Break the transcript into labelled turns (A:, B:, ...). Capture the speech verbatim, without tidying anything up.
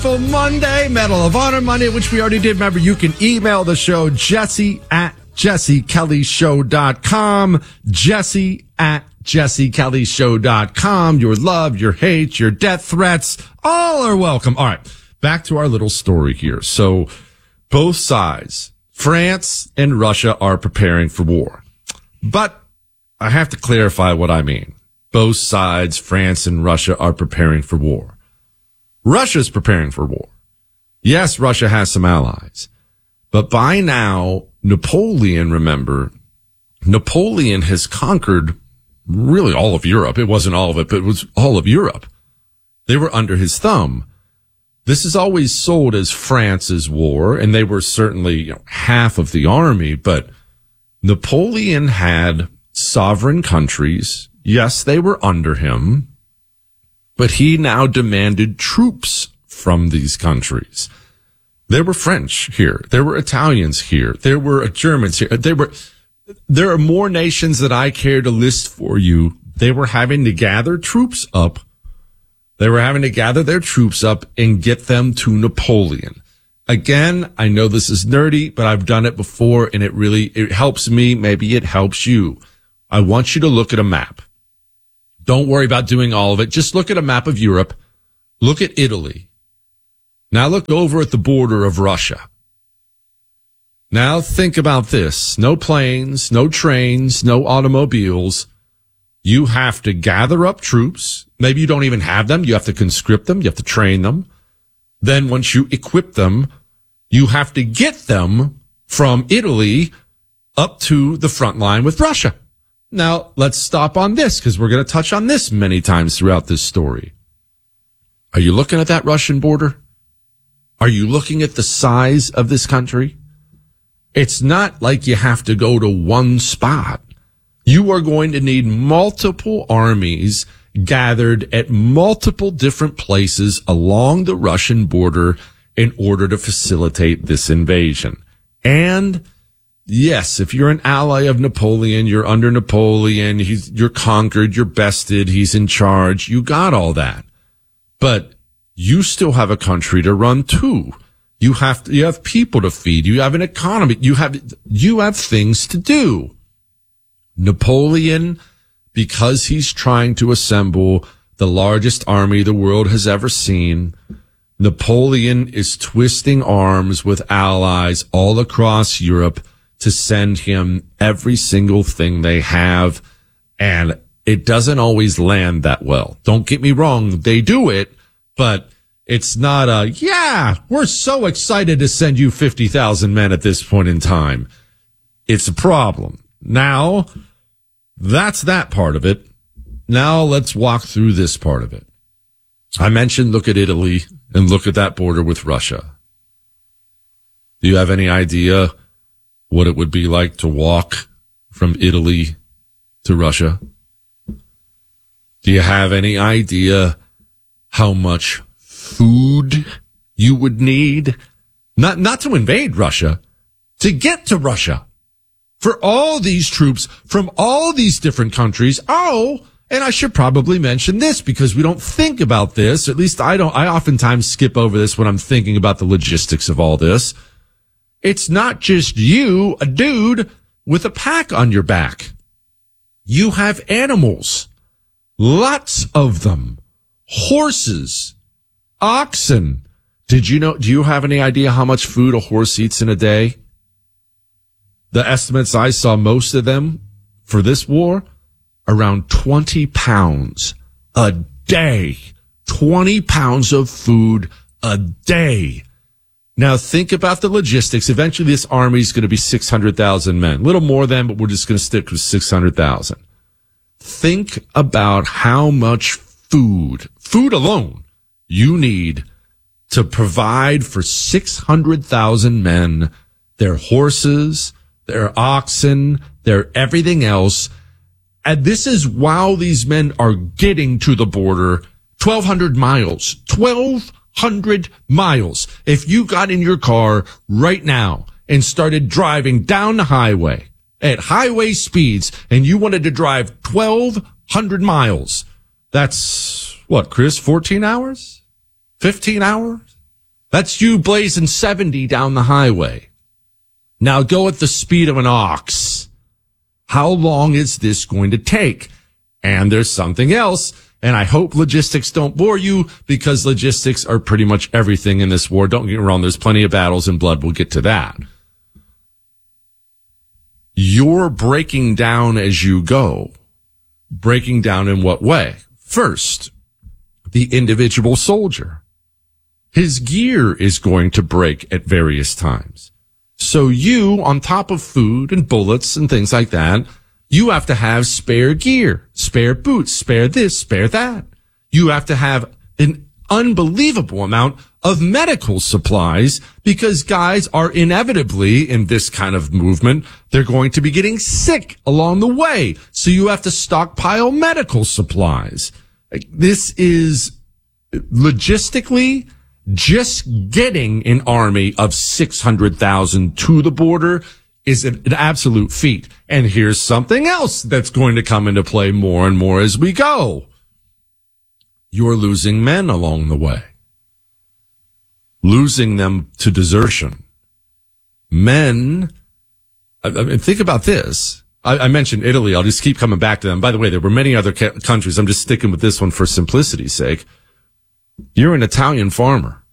A: wonderful Monday, Medal of Honor Monday, which we already did. Remember, you can email the show, Jesse at jesse kelly show dot com. Jesse at jesse kelly show dot com. Your love, your hate, your death threats, all are welcome. All right, back to our little story here. So both sides, France and Russia, are preparing for war. But I have to clarify what I mean. Both sides, France and Russia, are preparing for war. Russia's preparing for war. Yes, Russia has some allies. But by now, Napoleon, remember, Napoleon has conquered really all of Europe. It wasn't all of it, but it was all of Europe. They were under his thumb. This is always sold as France's war, and they were certainly, you know, half of the army, but Napoleon had sovereign countries. Yes, they were under him, but he now demanded troops from these countries. There were French here. There were Italians here. There were Germans here. There were, there are more nations that I care to list for you. They were having to gather troops up. They were having to gather their troops up and get them to Napoleon. Again, I know this is nerdy, but I've done it before, and it really, it helps me. Maybe it helps you. I want you to look at a map. Don't worry about doing all of it. Just look at a map of Europe. Look at Italy. Now look over at the border of Russia. Now think about this. No planes, no trains, no automobiles. You have to gather up troops. Maybe you don't even have them. You have to conscript them. You have to train them. Then once you equip them, you have to get them from Italy up to the front line with Russia. Now, let's stop on this because we're going to touch on this many times throughout this story. Are you looking at that Russian border? Are you looking at the size of this country? It's not like you have to go to one spot. You are going to need multiple armies gathered at multiple different places along the Russian border in order to facilitate this invasion. And yes, if you're an ally of Napoleon, you're under Napoleon, he's, you're conquered, you're bested, he's in charge, you got all that. But you still have a country to run too. You have to, you have people to feed, you have an economy, you have, you have things to do. Napoleon, because he's trying to assemble the largest army the world has ever seen, Napoleon is twisting arms with allies all across Europe to send him every single thing they have. And it doesn't always land that well. Don't get me wrong. They do it, but it's not a, yeah, we're so excited to send you fifty thousand men at this point in time. It's a problem. Now, that's that part of it. Now let's walk through this part of it. I mentioned look at Italy and look at that border with Russia. Do you have any idea what it would be like to walk from Italy to Russia? Do you have any idea how much food you would need? Not, not to invade Russia, to get to Russia. For all these troops from all these different countries. Oh, and I should probably mention this because we don't think about this. At least I don't. I oftentimes skip over this when I'm thinking about the logistics of all this. It's not just you, a dude with a pack on your back. You have animals, lots of them, horses, oxen. Did you know, do you have any idea how much food a horse eats in a day? The estimates I saw, most of them for this war, around twenty pounds a day. twenty pounds of food a day. Now think about the logistics. Eventually this army is going to be six hundred thousand men. A little more than, but we're just going to stick with six hundred thousand. Think about how much food, food alone, you need to provide for six hundred thousand men, their horses, their oxen, their everything else. And this is while these men are getting to the border, twelve hundred miles, twelve hundred miles. If you got in your car right now and started driving down the highway at highway speeds and you wanted to drive twelve hundred miles, that's what, Chris, fourteen hours? fifteen hours? That's you blazing seventy down the highway. Now go at the speed of an ox. How long is this going to take? And there's something else. And I hope logistics don't bore you, because logistics are pretty much everything in this war. Don't get me wrong. There's plenty of battles and blood. We'll get to that. You're breaking down as you go. Breaking down in what way? First, the individual soldier. His gear is going to break at various times. So you, on top of food and bullets and things like that, you have to have spare gear, spare boots, spare this, spare that. You have to have an unbelievable amount of medical supplies, because guys are inevitably, in this kind of movement, they're going to be getting sick along the way. So you have to stockpile medical supplies. This is logistically, just getting an army of six hundred thousand to the border is an, an absolute feat. And here's something else that's going to come into play more and more as we go. You're losing men along the way. Losing them to desertion. Men, I, I mean, think about this. I, I mentioned Italy. I'll just keep coming back to them. By the way, there were many other ca- countries. I'm just sticking with this one for simplicity's sake. You're an Italian farmer.